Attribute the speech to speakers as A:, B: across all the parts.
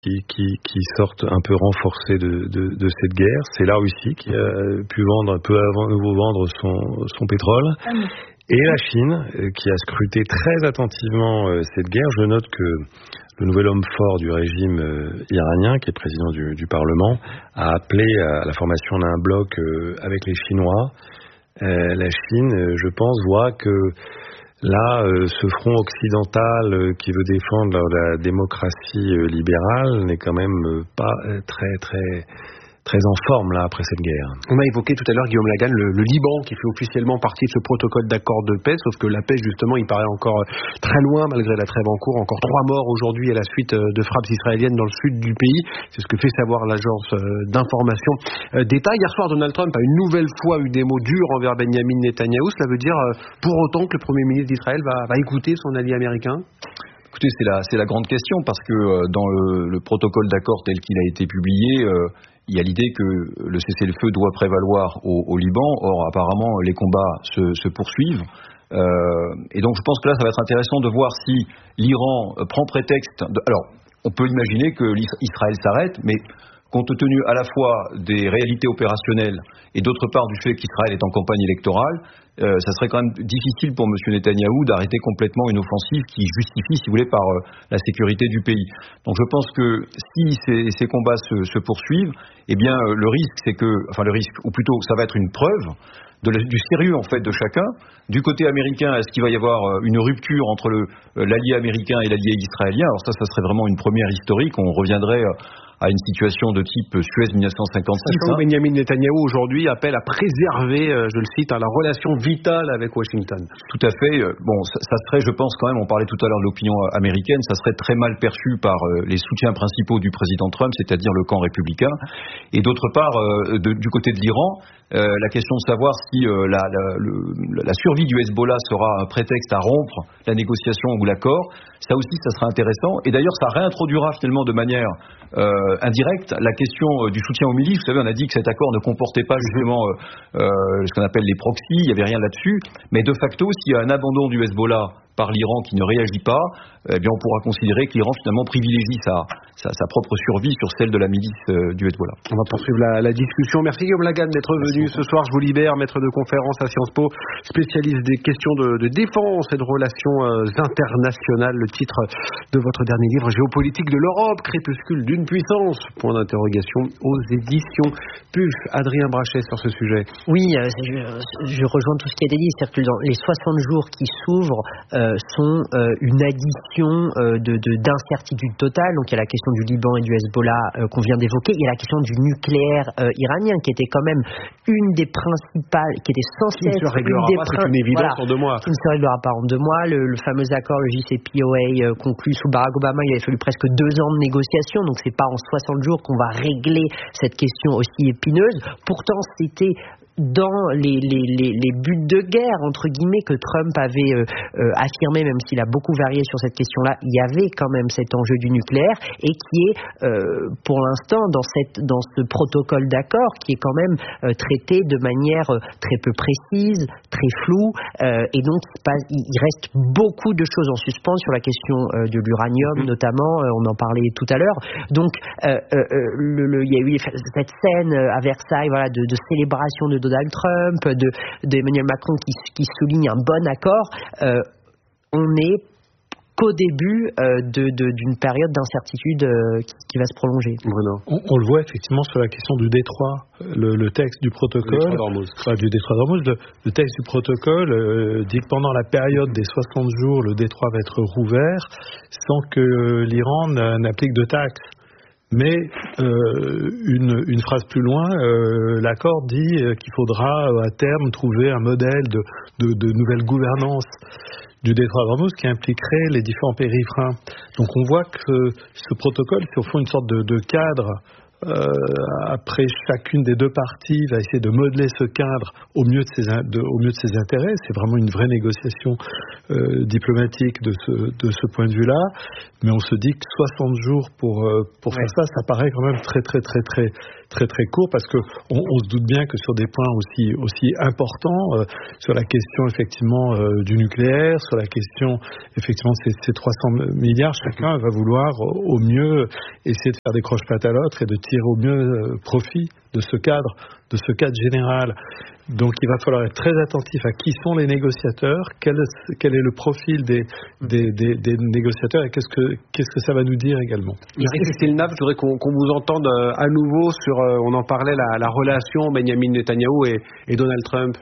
A: qui sortent un peu renforcées de cette guerre. C'est la Russie qui a pu nouveau vendre son pétrole. Et la Chine, qui a scruté très attentivement cette guerre. Je note que le nouvel homme fort du régime iranien, qui est président du Parlement, a appelé à la formation d'un bloc avec les Chinois. La Chine, je pense, voit que là, ce front occidental qui veut défendre la démocratie libérale n'est quand même pas très en forme là après cette guerre.
B: On a évoqué tout à l'heure, Guillaume Lagan, le Liban qui fait officiellement partie de ce protocole d'accord de paix, sauf que la paix justement il paraît encore très loin malgré la trêve en cours. Encore 3 morts aujourd'hui à la suite de frappes israéliennes dans le sud du pays. C'est ce que fait savoir l'agence d'information d'État. Hier soir, Donald Trump a une nouvelle fois eu des mots durs envers Benjamin Netanyahou. Cela veut dire pour autant que le Premier ministre d'Israël va écouter son allié américain?
C: Écoutez, c'est la grande question parce que dans le protocole d'accord tel qu'il a été publié, il y a l'idée que le cessez-le-feu doit prévaloir au Liban. Or, apparemment, les combats se poursuivent. Et donc, je pense que là, ça va être intéressant de voir si l'Iran prend prétexte. Alors, on peut imaginer que Israël s'arrête, mais compte tenu à la fois des réalités opérationnelles et d'autre part du fait qu'Israël est en campagne électorale, ça serait quand même difficile pour M. Netanyahou d'arrêter complètement une offensive qui justifie, si vous voulez, par la sécurité du pays. Donc je pense que si ces combats se poursuivent, eh bien le risque, ou plutôt ça va être une preuve du sérieux en fait de chacun. Du côté américain, est-ce qu'il va y avoir une rupture entre l'allié américain et l'allié israélien? Alors ça serait vraiment une première historique. On reviendrait à une situation de type Suez 1956.
B: Benjamin Netanyahou aujourd'hui appelle à préserver, je le cite, la relation vitale avec Washington.
C: Tout à fait. Bon, ça serait, je pense quand même, on parlait tout à l'heure de l'opinion américaine, ça serait très mal perçu par les soutiens principaux du président Trump, c'est-à-dire le camp républicain. Et d'autre part, du côté de l'Iran, la question de savoir si la survie du Hezbollah sera un prétexte à rompre la négociation ou l'accord, ça aussi, ça sera intéressant. Et d'ailleurs, ça réintroduira finalement de manière indirecte la question du soutien aux milices. Vous savez, on a dit que cet accord ne comportait pas justement ce qu'on appelle les proxys, il n'y avait rien là-dessus. Mais de facto, s'il y a un abandon du Hezbollah par l'Iran qui ne réagit pas, eh bien on pourra considérer que l'Iran finalement privilégie sa propre survie sur celle de la milice du Hezbollah.
B: On va poursuivre la discussion. Merci Guillaume Lagan d'être venu ce soir. Je vous libère, maître de conférence à Sciences Po, spécialiste des questions de défense et de relations internationales. Le titre de votre dernier livre, Géopolitique de l'Europe, crépuscule d'une puissance, point d'interrogation, aux éditions PUF. Adrien Brachet sur ce sujet.
D: Oui, je rejoins tout ce qui a été dit. C'est-à-dire que les 60 jours qui s'ouvrent sont une addition d'incertitude totale. Donc il y a la question du Liban et du Hezbollah qu'on vient d'évoquer. Il y a la question du nucléaire iranien qui était quand même une des principales, qui était censée être
B: c'est une évidence en 2 mois.
D: Qui ne se réglera pas en 2 mois. Le fameux accord, le JCPOA conclu sous Barack Obama, il a fallu presque 2 ans de négociations. Donc c'est pas en 60 jours qu'on va régler cette question aussi épineuse. Pourtant c'était dans les buts de guerre entre guillemets que Trump avait affirmé, même s'il a beaucoup varié sur cette question-là, il y avait quand même cet enjeu du nucléaire et qui est pour l'instant dans ce protocole d'accord qui est quand même traité de manière très peu précise, très floue, et donc il reste beaucoup de choses en suspens sur la question de l'uranium notamment, on en parlait tout à l'heure. Donc il y a eu cette scène à Versailles, voilà, de célébration de Donald Trump, d'Emmanuel Macron qui souligne un bon accord. On est qu'au début d'une période d'incertitude qui va se prolonger.
B: Bruno.
A: On le voit effectivement sur la question du détroit, le texte du protocole, du détroit d'Ormuz. Le texte du protocole dit que pendant la période des 60 jours, le détroit va être rouvert sans que l'Iran n'applique de taxes. Mais une phrase plus loin, l'accord dit qu'il faudra à terme trouver un modèle de nouvelle gouvernance du détroit d'Ormuz qui impliquerait les différents pays riverains. Donc on voit que ce protocole, c'est au fond une sorte de cadre
E: après chacune des deux parties va essayer de modeler ce cadre au mieux de ses intérêts. C'est vraiment une vraie négociation diplomatique de ce point de vue-là. Mais on se dit que 60 jours pour faire ça paraît quand même très court, parce que on se doute bien que sur des points aussi importants, sur la question effectivement du nucléaire, sur la question effectivement ces 300 milliards, chacun va vouloir au mieux essayer de faire des croche-pattes à l'autre et de tirer au mieux profit de ce cadre général. Donc il va falloir être très attentif à qui sont les négociateurs, quel est le profil des négociateurs, et qu'est-ce que ça va nous dire également.
B: Marie-Cécile Nav, je voudrais qu'on vous entende à nouveau sur, on en parlait, la relation Benjamin Netanyahou et Donald Trump.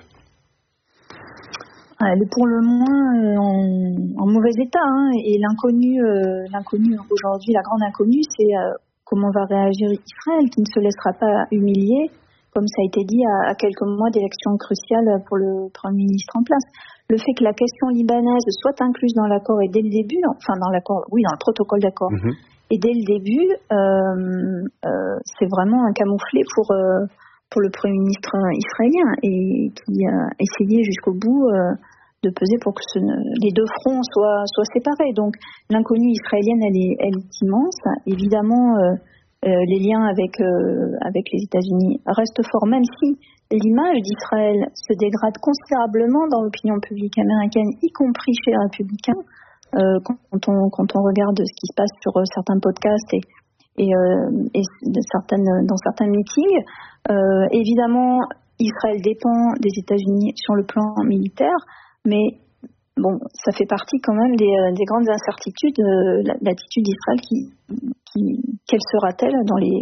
F: Elle est pour le moins en mauvais état, hein, et l'inconnu aujourd'hui, la grande inconnue, c'est comment va réagir Israël, qui ne se laissera pas humilier, comme ça a été dit, à quelques mois d'élections cruciales pour le Premier ministre en place. Le fait que la question libanaise soit incluse dans l'accord et dès le début, enfin dans le protocole d'accord, et dès le début, c'est vraiment un camouflet pour le Premier ministre israélien, et qui a essayé jusqu'au bout de peser pour que les deux fronts soient séparés. Donc l'inconnue israélienne, elle est immense. Évidemment, les liens avec les États-Unis restent forts, même si l'image d'Israël se dégrade considérablement dans l'opinion publique américaine, y compris chez les républicains, quand on regarde ce qui se passe sur certains podcasts et dans certains meetings. Évidemment, Israël dépend des États-Unis sur le plan militaire, mais bon, ça fait partie quand même des grandes incertitudes, l'attitude d'Israël quelle sera-t-elle dans les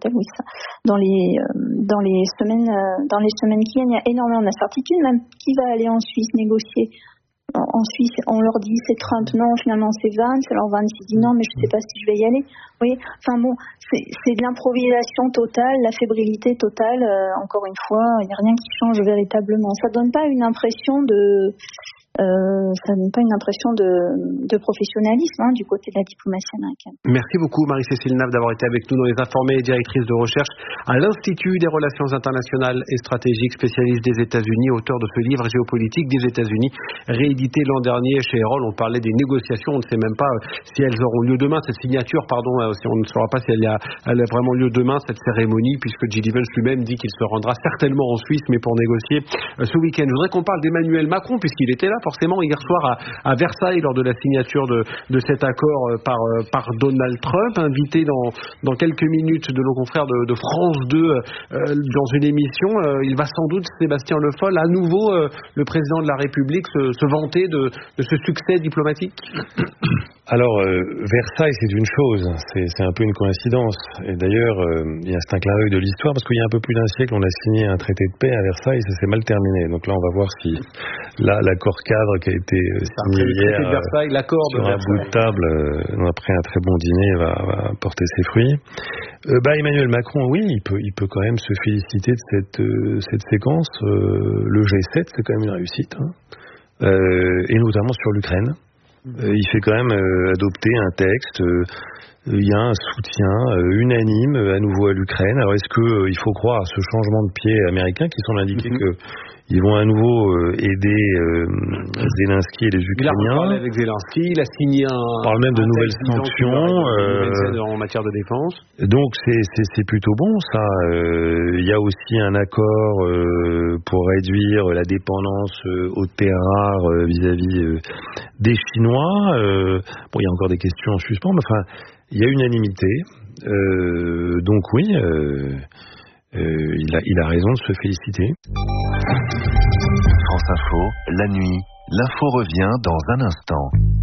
F: semaines qui viennent. Il y a énormément d'incertitudes, même qui va aller en Suisse négocier. En Suisse, on leur dit c'est Trump, non, finalement c'est Vance, alors Vance dit non, mais je ne sais pas si je vais y aller. Vous voyez, enfin bon, c'est de l'improvisation totale, la fébrilité totale. Encore une fois, il n'y a rien qui change véritablement. Ça donne pas une impression de professionnalisme du côté de la diplomatie américaine.
B: Merci beaucoup Marie-Cécile Nav d'avoir été avec nous dans Les Informés, directrice de recherche à l'Institut des Relations Internationales et Stratégiques, spécialiste des États-Unis, auteur de ce livre Géopolitique des États-Unis, réédité l'an dernier chez Erol. On parlait des négociations, on ne sait même pas si elles auront lieu demain, cette signature, on ne saura pas si elle a vraiment lieu demain, cette cérémonie, puisque J.D. Vance lui-même dit qu'il se rendra certainement en Suisse, mais pour négocier ce week-end. Je voudrais qu'on parle d'Emmanuel Macron, puisqu'il était là forcément hier soir à Versailles lors de la signature de cet accord par Donald Trump, invité dans quelques minutes de nos confrères de France 2 dans une émission. Il va sans doute, Sébastien Le Foll, à nouveau le président de la République se vanter de ce succès diplomatique.
A: Alors, Versailles, c'est une chose, c'est un peu une coïncidence. Et d'ailleurs, c'est un clin d'œil de l'histoire, parce qu'il y a un peu plus d'un siècle, on a signé un traité de paix à Versailles, ça s'est mal terminé. Donc là, on va voir si l'accord cadre qui a été signé hier
B: Versailles, l'accord
A: sur un bout de table, après un très bon dîner, va porter ses fruits. Emmanuel Macron, oui, il peut quand même se féliciter de cette séquence. Le G7, c'est quand même une réussite, et notamment sur l'Ukraine. Il fait quand même adopter un texte. Il y a un soutien unanime à nouveau à l'Ukraine. Alors est-ce qu'il faut croire à ce changement de pied américain qui semble indiquer qu'ils vont à nouveau aider Zelensky et les Ukrainiens?
B: Il a parlé avec Zelensky, il a signé
A: on parle même de nouvelles sanctions
B: en matière de défense.
A: Donc c'est plutôt bon ça. Il y a aussi un accord pour réduire la dépendance aux terres rares vis-à-vis des Chinois. Il y a encore des questions en suspens, mais enfin, il y a unanimité. Donc oui, il a raison de se féliciter.
G: France Info, la nuit, l'info revient dans un instant.